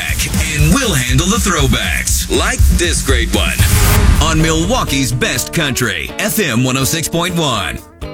back, and we'll handle the throwbacks, like this great one, on Milwaukee's Best Country, FM 106.1.